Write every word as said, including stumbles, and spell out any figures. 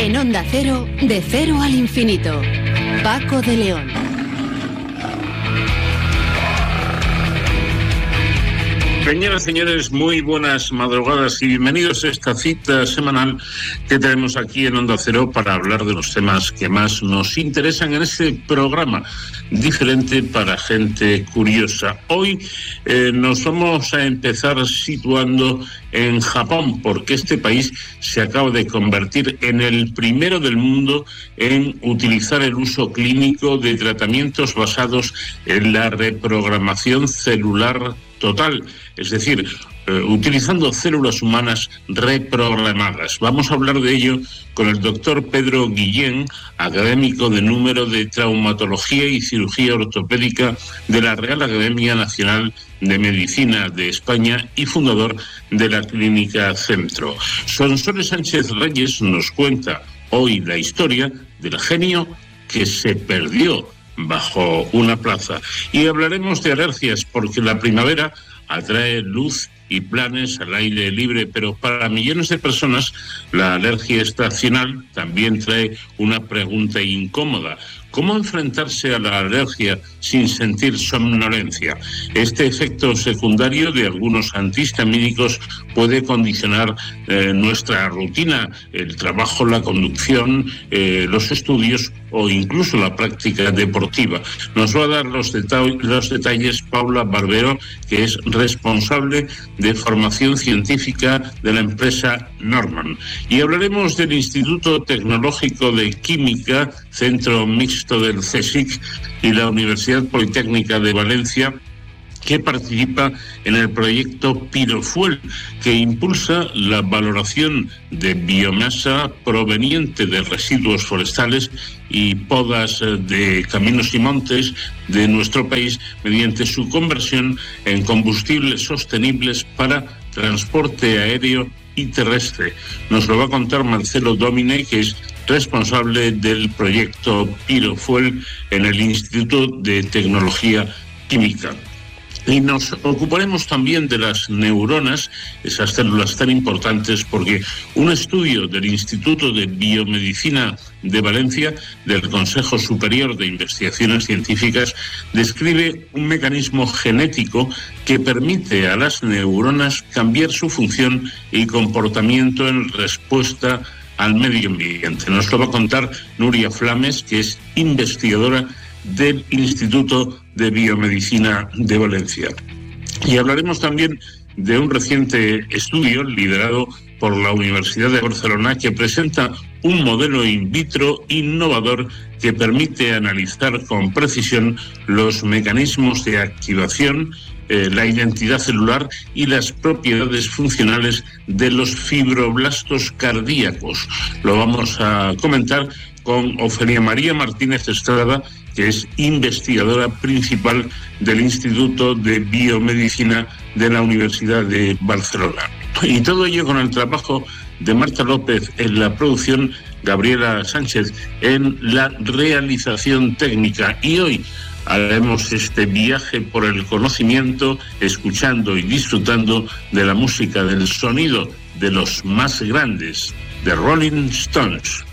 En Onda Cero, de cero al infinito. Paco de León. Señoras y señores, muy buenas madrugadas y bienvenidos a esta cita semanal que tenemos aquí en Onda Cero para hablar de los temas que más nos interesan en este programa diferente para gente curiosa. Hoy eh, nos vamos a empezar situando en Japón, porque este país se acaba de convertir en el primero del mundo en utilizar el uso clínico de tratamientos basados en la reprogramación celular total, es decir, eh, utilizando células humanas reprogramadas. Vamos a hablar de ello con el doctor Pedro Guillén, académico de número de traumatología y cirugía ortopédica de la Real Academia Nacional de Medicina de España y fundador de la Clínica Centro. Sonsoles Sánchez Reyes nos cuenta hoy la historia del genio que se perdió bajo una plaza. Y hablaremos de alergias, porque la primavera atrae luz y planes al aire libre, pero para millones de personas la alergia estacional también trae una pregunta incómoda: ¿cómo enfrentarse a la alergia sin sentir somnolencia? Este efecto secundario de algunos antihistamínicos puede condicionar eh, nuestra rutina, el trabajo, la conducción, eh, los estudios o incluso la práctica deportiva. Nos va a dar los, deta- los detalles Paula Barbero, que es responsable de formación científica de la empresa Norman. Y hablaremos del Instituto Tecnológico de Química, Centro Mixto del CSIC, y la Universidad Politécnica de Valencia, que participa en el proyecto Pirofuel, que impulsa la valoración de biomasa proveniente de residuos forestales y podas de caminos y montes de nuestro país mediante su conversión en combustibles sostenibles para transporte aéreo y terrestre. Nos lo va a contar Marcelo Domine, que es responsable del proyecto Pirofuel en el Instituto de Tecnología Química. Y nos ocuparemos también de las neuronas, esas células tan importantes, porque un estudio del Instituto de Biomedicina de Valencia, del Consejo Superior de Investigaciones Científicas, describe un mecanismo genético que permite a las neuronas cambiar su función y comportamiento en respuesta al medio ambiente. Nos lo va a contar Nuria Flames, que es investigadora del Instituto de Biomedicina de Valencia. Y hablaremos también de un reciente estudio liderado por la Universidad de Barcelona, que presenta un modelo in vitro innovador que permite analizar con precisión los mecanismos de activación, eh, la identidad celular y las propiedades funcionales de los fibroblastos cardíacos. Lo vamos a comentar con Ofelia María Martínez Estrada, que es investigadora principal del Instituto de Biomedicina de la Universidad de Barcelona. Y todo ello con el trabajo de Marta López en la producción, Gabriela Sánchez en la realización técnica. Y hoy haremos este viaje por el conocimiento, escuchando y disfrutando de la música, del sonido de los más grandes, de Rolling Stones.